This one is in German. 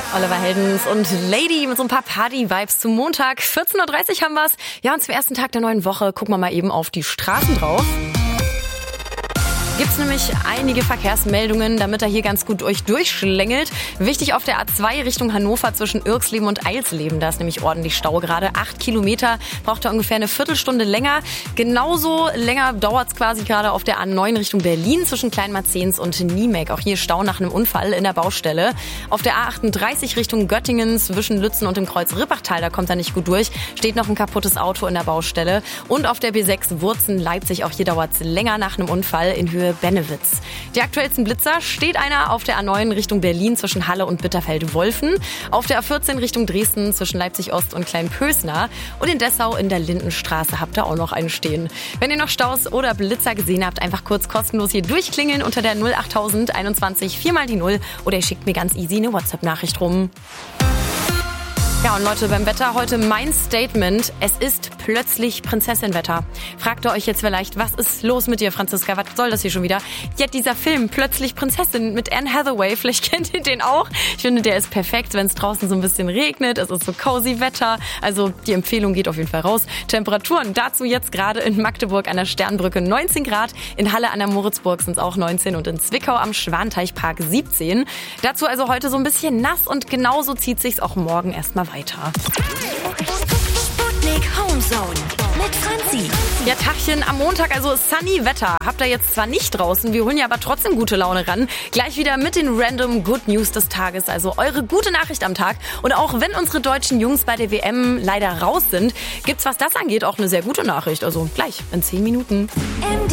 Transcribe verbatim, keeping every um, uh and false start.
Oliver Heldens und Lady mit so ein paar Party-Vibes zum Montag. vierzehn Uhr dreißig haben wir's. Ja, und zum ersten Tag der neuen Woche gucken wir mal eben auf die Straßen drauf. Gibt's nämlich einige Verkehrsmeldungen, damit er hier ganz gut euch durchschlängelt. Wichtig auf der A zwei Richtung Hannover zwischen Irksleben und Eilsleben. Da ist nämlich ordentlich Stau gerade. Acht Kilometer, braucht er ungefähr eine Viertelstunde länger. Genauso länger dauert's quasi gerade auf der A neun Richtung Berlin zwischen Kleinmarzens und Niemek. Auch hier Stau nach einem Unfall in der Baustelle. Auf der A achtunddreißig Richtung Göttingen zwischen Lützen und dem Kreuz Rippachtal, da kommt er nicht gut durch. Steht noch ein kaputtes Auto in der Baustelle. Und auf der B sechs Wurzen-Leipzig, auch hier dauert's länger nach einem Unfall in Höhe Bennewitz. Die aktuellsten Blitzer: steht einer auf der A neun Richtung Berlin zwischen Halle und Bitterfeld-Wolfen, auf der A vierzehn Richtung Dresden zwischen Leipzig-Ost und Kleinpösner und in Dessau in der Lindenstraße habt ihr auch noch einen stehen. Wenn ihr noch Staus oder Blitzer gesehen habt, einfach kurz kostenlos hier durchklingeln unter der null achttausend einundzwanzig vier mal die null oder ihr schickt mir ganz easy eine WhatsApp-Nachricht rum. Ja, und Leute, beim Wetter heute mein Statement: Es ist plötzlich Prinzessin-Wetter. Fragt ihr euch jetzt vielleicht, was ist los mit dir, Franziska? Was soll das hier schon wieder? Ja, dieser Film Plötzlich Prinzessin mit Anne Hathaway, vielleicht kennt ihr den auch. Ich finde, der ist perfekt, wenn es draußen so ein bisschen regnet. Es ist so cozy Wetter. Also die Empfehlung geht auf jeden Fall raus. Temperaturen dazu jetzt gerade in Magdeburg an der Sternbrücke neunzehn Grad, in Halle an der Moritzburg sind es auch neunzehn und in Zwickau am Schwanteichpark siebzehn. Dazu also heute so ein bisschen nass und genauso zieht sich's auch morgen erstmal weiter. Sputnik Homezone mit Franzi. Ja, Tachchen am Montag, also sunny Wetter. Habt ihr jetzt zwar nicht draußen, wir holen ja aber trotzdem gute Laune ran. Gleich wieder mit den Random Good News des Tages, also eure gute Nachricht am Tag. Und auch wenn unsere deutschen Jungs bei der W M leider raus sind, gibt's, was das angeht, auch eine sehr gute Nachricht. Also gleich in zehn Minuten.